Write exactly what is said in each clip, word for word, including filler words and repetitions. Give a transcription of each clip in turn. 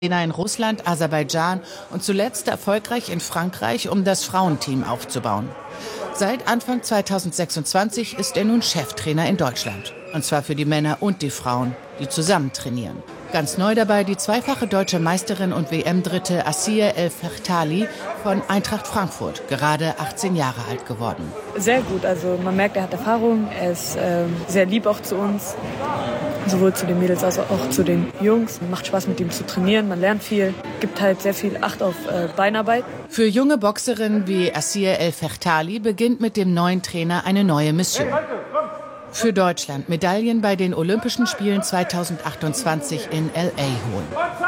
in Russland, Aserbaidschan und zuletzt erfolgreich in Frankreich, um das Frauenteam aufzubauen. Seit Anfang zweitausendsechsundzwanzig ist er nun Cheftrainer in Deutschland. Und zwar für die Männer und die Frauen, die zusammen trainieren. Ganz neu dabei die zweifache deutsche Meisterin und W M-Dritte Asiye El Fertali von Eintracht Frankfurt, gerade achtzehn Jahre alt geworden. Sehr gut, also man merkt, er hat Erfahrung, er ist ähm, sehr lieb auch zu uns, sowohl zu den Mädels als auch zu den Jungs. Macht Spaß mit ihm zu trainieren, man lernt viel, gibt halt sehr viel Acht auf äh, Beinarbeit. Für junge Boxerinnen wie Asiye El Fertali beginnt mit dem neuen Trainer eine neue Mission. Für Deutschland Medaillen bei den Olympischen Spielen zweitausendachtundzwanzig in L A holen.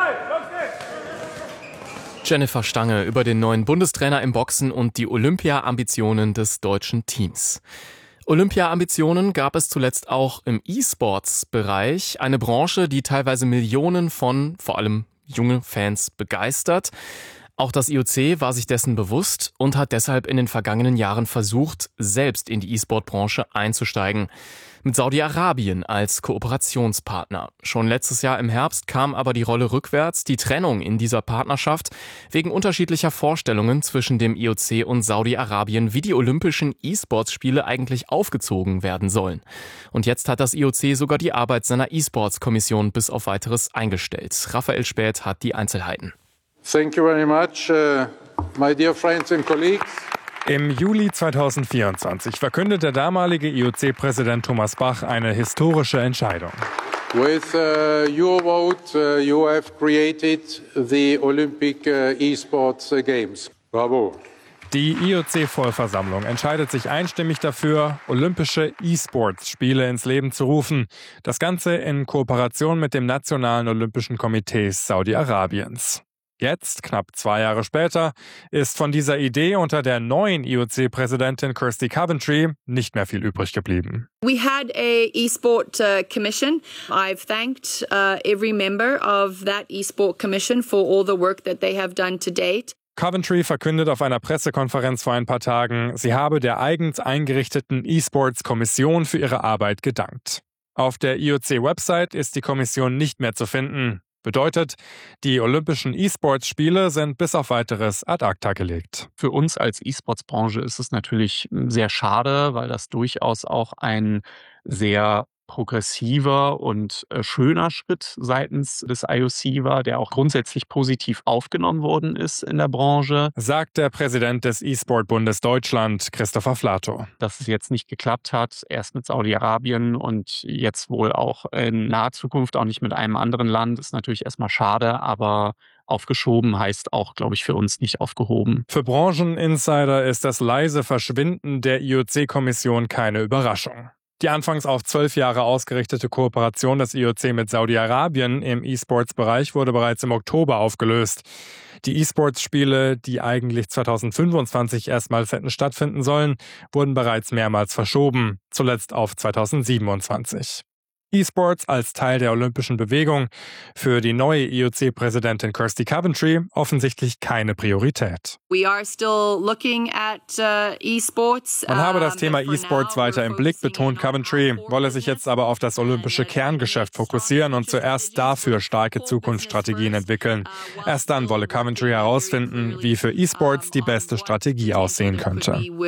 Jennifer Stange über den neuen Bundestrainer im Boxen und die Olympia-Ambitionen des deutschen Teams. Olympia-Ambitionen gab es zuletzt auch im E-Sports-Bereich, eine Branche, die teilweise Millionen von, vor allem junge Fans, begeistert. Auch das I O C war sich dessen bewusst und hat deshalb in den vergangenen Jahren versucht, selbst in die E-Sport-Branche einzusteigen. Mit Saudi-Arabien als Kooperationspartner. Schon letztes Jahr im Herbst kam aber die Rolle rückwärts, die Trennung in dieser Partnerschaft, wegen unterschiedlicher Vorstellungen zwischen dem I O C und Saudi-Arabien, wie die Olympischen E-Sports-Spiele eigentlich aufgezogen werden sollen. Und jetzt hat das I O C sogar die Arbeit seiner E-Sports-Kommission bis auf Weiteres eingestellt. Raphael Späth hat die Einzelheiten. Thank you very much, uh, my dear friends and colleagues. Im Juli zweitausendvierundzwanzig verkündet der damalige I O C-Präsident Thomas Bach eine historische Entscheidung. With uh, your vote, uh, you have created the Olympic uh, eSports Games. Bravo. Die I O C-Vollversammlung entscheidet sich einstimmig dafür, olympische E-Sports-Spiele ins Leben zu rufen. Das Ganze in Kooperation mit dem Nationalen Olympischen Komitee Saudi-Arabiens. Jetzt, knapp zwei Jahre später, ist von dieser Idee unter der neuen I O C-Präsidentin Kirsty Coventry nicht mehr viel übrig geblieben. We had a e-sport uh, commission. I've thanked uh, every member of that e-sport commission for all the work that they have done to date. Coventry verkündet auf einer Pressekonferenz vor ein paar Tagen, sie habe der eigens eingerichteten E-Sports-Kommission für ihre Arbeit gedankt. Auf der I O C-Website ist die Kommission nicht mehr zu finden. Bedeutet, die Olympischen E-Sports-Spiele sind bis auf Weiteres ad acta gelegt. Für uns als E-Sports-Branche ist es natürlich sehr schade, weil das durchaus auch ein sehr progressiver und äh, schöner Schritt seitens des I O C war, der auch grundsätzlich positiv aufgenommen worden ist in der Branche. Sagt der Präsident des E-Sport-Bundes Deutschland, Christopher Flato. Dass es jetzt nicht geklappt hat, erst mit Saudi-Arabien und jetzt wohl auch in naher Zukunft auch nicht mit einem anderen Land, ist natürlich erstmal schade, aber aufgeschoben heißt auch, glaube ich, für uns nicht aufgehoben. Für Brancheninsider ist das leise Verschwinden der I O C-Kommission keine Überraschung. Die anfangs auf zwölf Jahre ausgerichtete Kooperation des I O C mit Saudi-Arabien im E-Sports-Bereich wurde bereits im Oktober aufgelöst. Die E-Sports-Spiele, die eigentlich zweitausendfünfundzwanzig erstmals hätten stattfinden sollen, wurden bereits mehrmals verschoben, zuletzt auf zweitausendsiebenundzwanzig. E-Sports als Teil der olympischen Bewegung. Für die neue I O C-Präsidentin Kirsty Coventry offensichtlich keine Priorität. We are still looking at uh, e-sports. Man habe das Thema E-Sports weiter im Blick, betont Coventry, wolle sich jetzt aber auf das olympische Kerngeschäft fokussieren und zuerst dafür starke Zukunftsstrategien entwickeln. Erst dann wolle Coventry herausfinden, wie für E-Sports die beste Strategie aussehen könnte.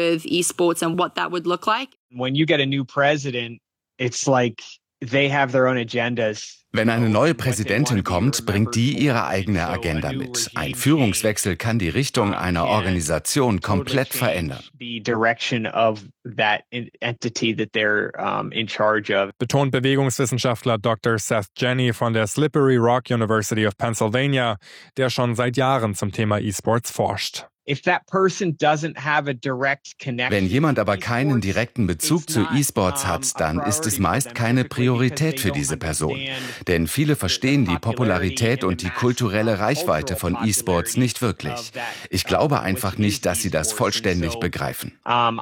When you get a new president, it's like they have their own agendas. Wenn eine neue Präsidentin kommt, bringt die ihre eigene Betondung mit. Ein Führungswechsel kann die Richtung einer Organisation komplett verändern. Betont Bewegungswissenschaftler Doktor Seth Jenney von der Slippery Rock University of Pennsylvania, der schon seit Jahren zum Thema E-Sports forscht. Wenn jemand aber keinen direkten Bezug zu E-Sports hat, dann ist es meist keine Priorität für diese Person. Denn viele verstehen die Popularität und die kulturelle Reichweite von E-Sports nicht wirklich. Ich glaube einfach nicht, dass sie das vollständig begreifen.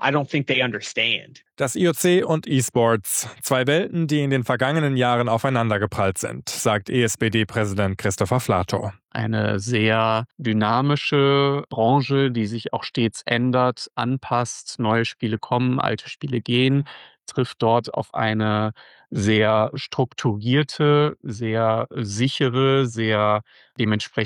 Das I O C und E-Sports, zwei Welten, die in den vergangenen Jahren aufeinandergeprallt sind, sagt E S P D-Präsident Christopher Flato. Eine sehr dynamische Branche, die sich auch stets ändert, anpasst, neue Spiele kommen, alte Spiele gehen. trifft dort auf eine sehr strukturierte, sehr sichere, sehr dementsprechend